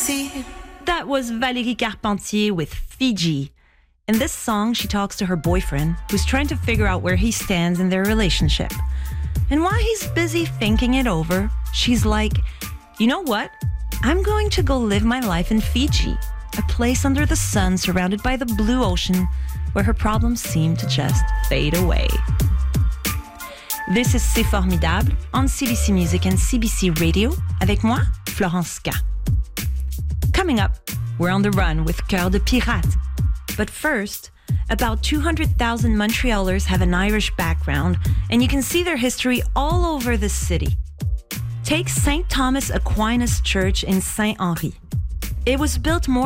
That was Valérie Carpentier with Fiji. In this song, she talks to her boyfriend, who's trying to figure out where he stands in their relationship. And while he's busy thinking it over, she's like, you know what? I'm going to go live my life in Fiji, a place under the sun surrounded by the blue ocean where her problems seem to just fade away. This is C'est Formidable on CBC Music and CBC Radio avec moi, Florence K. Coming up, we're on the run with Cœur de Pirate. But first, about 200,000 Montrealers have an Irish background, and you can see their history all over the city. Take St. Thomas Aquinas Church in Saint-Henri. It was built more